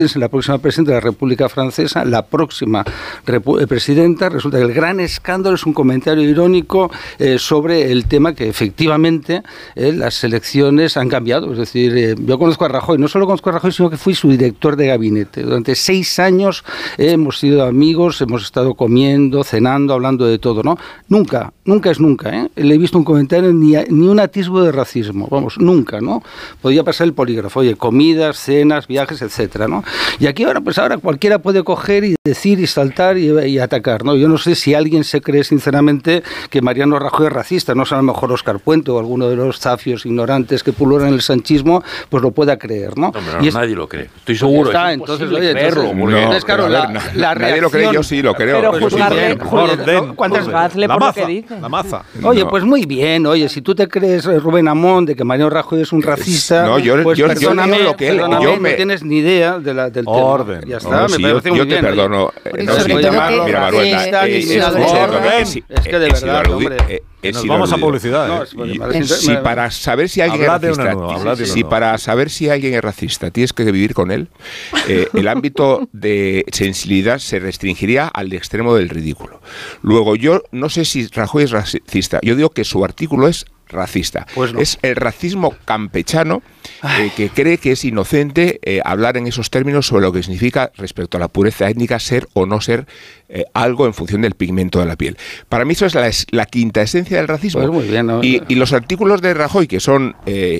la próxima presidenta de la República Francesa, la próxima presidenta, resulta que el gran escándalo es un comentario irónico sobre el tema que efectivamente las elecciones han cambiado. Es decir, yo conozco a Rajoy, no solo conozco a Rajoy, sino que fui su director de gabinete. Durante 6 años hemos sido amigos, hemos estado comiendo, cenando, hablando de todo, ¿no? Nunca es nunca, le he visto un comentario ni un atisbo de racismo, vamos, nunca, ¿no? Podía pasar el polígrafo, oye, comidas, cenas, viajes, etcétera, ¿no? Y aquí ahora cualquiera puede coger y decir y saltar y atacar, ¿no? Yo no sé si alguien se cree sinceramente que Mariano Rajoy es racista, no sé, a lo mejor Óscar Puente o alguno de los zafios ignorantes que pululan el sanchismo, pues lo pueda creer, ¿no? Nadie lo cree, estoy seguro. Está, entonces, claro, la nadie reacción, lo cree, yo sí lo creo. Pero juzgarle por lo que dice. La maza. Oye, pues muy bien, oye, si tú te crees, Rubén Amón, de que Mariano Rajoy es un racista, pues perdóname, lo que él, no tienes ni idea del tema. Orden. Ya está, me parece muy yo bien. Te perdono. Mira, Maruenda, es que de verdad, hombre. Nos vamos a publicidad. Si para saber si alguien es racista tienes que vivir con él, el ámbito de sensibilidad se restringiría al extremo del ridículo. Luego, yo no sé si Rajoy es racista. Yo digo que su artículo es racista. Pues no. Es el racismo campechano que cree que es inocente hablar en esos términos sobre lo que significa respecto a la pureza étnica ser o no ser algo en función del pigmento de la piel. Para mí eso es la quinta esencia del racismo. Pues muy bien, ¿no? Y los artículos de Rajoy, que son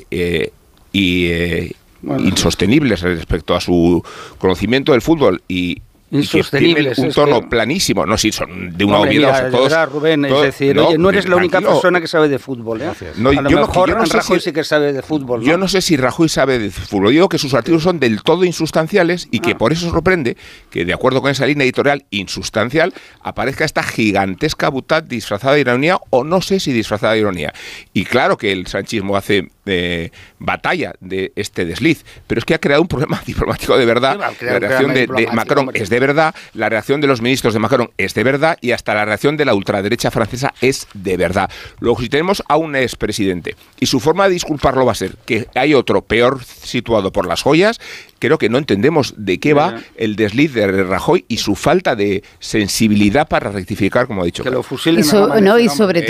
insostenibles respecto a su conocimiento del fútbol y que tienen un tono planísimo, no, sí, son de una obviedad. Rubén, es decir, oye, no eres la única persona que sabe de fútbol, ¿eh? No, a lo mejor no sé Rajoy sí que sabe de fútbol, ¿no? Yo no sé si Rajoy sabe de fútbol. Digo que sus artículos son del todo insustanciales y que por eso sorprende que, de acuerdo con esa línea editorial insustancial, aparezca esta gigantesca butad disfrazada de ironía, o no sé si disfrazada de ironía. Y claro que el sanchismo hace batalla de este desliz, pero es que ha creado un problema diplomático de verdad. La reacción de Macron es de verdad, la reacción de los ministros de Macron es de verdad, y hasta la reacción de la ultraderecha francesa es de verdad. Luego, si tenemos a un expresidente y su forma de disculparlo va a ser que hay otro peor situado por las joyas, creo que no entendemos de qué va el desliz de Rajoy y su falta de sensibilidad para rectificar, como ha dicho. Que lo fusilen. Y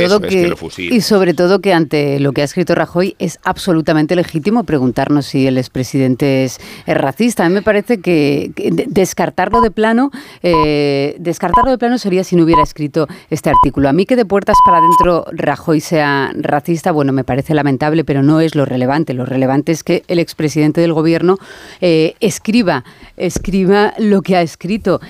sobre todo que ante lo que ha escrito Rajoy es absolutamente legítimo preguntarnos si el expresidente es racista. A mí me parece que descartarlo de plano sería si no hubiera escrito este artículo. A mí que de puertas para adentro Rajoy sea racista, bueno, me parece lamentable, pero no es lo relevante. Lo relevante es que el expresidente del gobierno escriba lo que ha escrito,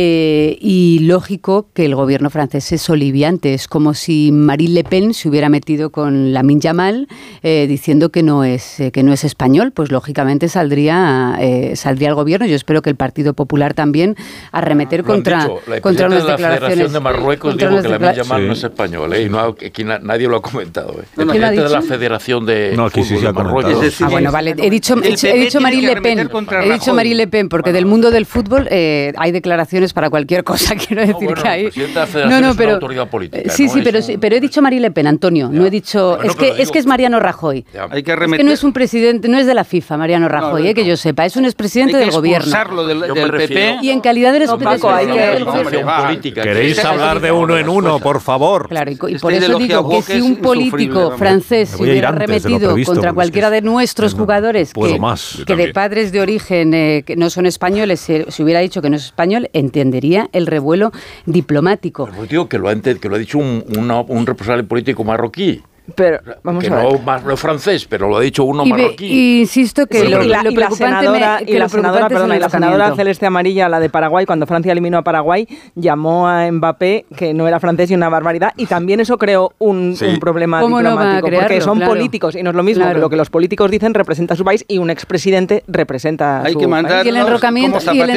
y lógico que el gobierno francés es soliviante. Es como si Marine Le Pen se hubiera metido con Lamine Yamal diciendo que no es español, pues lógicamente saldría el gobierno. Yo espero que el Partido Popular también arremeter contra unas declaraciones. La Federación de Marruecos dijo que Lamine Yamal no es español, y no, aquí nadie lo ha comentado. El presidente de la Federación de Fútbol de Marruecos. Bueno, vale, he dicho Marine Le Pen. He dicho Marine Le Pen porque del mundo del fútbol hay declaraciones para cualquier cosa, quiero decir que hay. Es una autoridad política. Sí, pero he dicho Marine Le Pen, Antonio, no he dicho. Es que es Mariano Rajoy. Hay que es que no es un presidente, no es de la FIFA, Mariano Rajoy, que yo sepa, es un expresidente del gobierno. Del PP. Y en calidad de política. ¿Queréis hablar de uno en uno, por favor? Claro, y por eso digo que si un político francés se hubiera arremetido contra cualquiera de nuestros jugadores que de padres de origen que no son españoles, se hubiera dicho que no es español, entendería el revuelo diplomático. Pues digo que lo ha dicho un responsable político marroquí. Pero vamos a ver. No francés, pero lo ha dicho uno marroquí. Y insisto que lo preocupante la senadora Celeste Amarilla, la de Paraguay, cuando Francia eliminó a Paraguay, llamó a Mbappé que no era francés y una barbaridad, y también eso creó un problema diplomático, porque son políticos y no es lo mismo. Lo que los políticos dicen representa a su país y un expresidente representa a su país. Y el enrocamiento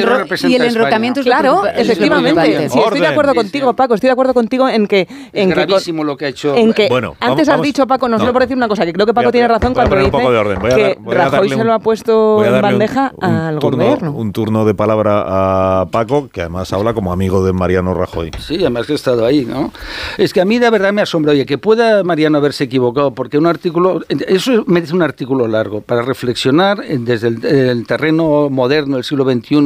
es claro, efectivamente. Sí, estoy de acuerdo contigo, Paco, estoy de acuerdo contigo en que es gravísimo lo que ha hecho. Antes has dicho, Paco, no solo por decir una cosa, que creo que Paco tiene razón cuando dice que Rajoy se lo ha puesto en bandeja al gobierno. Un turno de palabra a Paco, que además habla como amigo de Mariano Rajoy. Sí, además que he estado ahí, ¿no? Es que a mí de verdad me asombra, oye, que pueda Mariano haberse equivocado, porque un artículo, eso merece un artículo largo, para reflexionar desde el terreno moderno del siglo XXI,